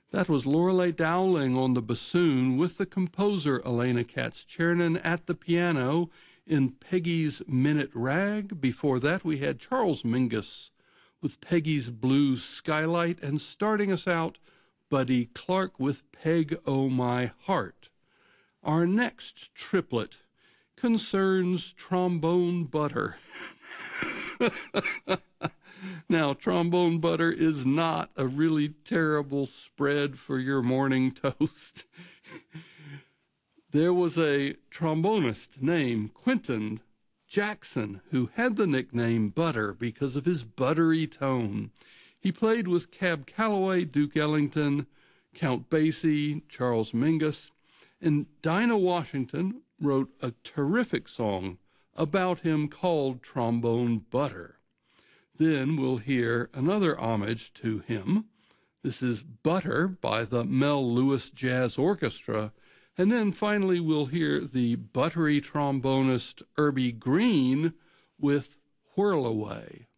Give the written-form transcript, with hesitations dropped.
That was Lorelei Dowling on the bassoon with the composer Elena Katz-Chernin at the piano in Peggy's Minute Rag. Before that, we had Charles Mingus with Peggy's Blue Skylight, and starting us out, Buddy Clark with Peg O' My Heart. Our next triplet concerns trombone butter. Now, trombone butter is not a really terrible spread for your morning toast. There was a trombonist named Quentin Jackson who had the nickname Butter because of his buttery tone. He played with Cab Calloway, Duke Ellington, Count Basie, Charles Mingus, and Dinah Washington wrote a terrific song about him called Trombone Butter. Then we'll hear another homage to him. This is Butter by the Mel Lewis Jazz Orchestra. And then finally we'll hear the buttery trombonist Irby Green with Whirl Away.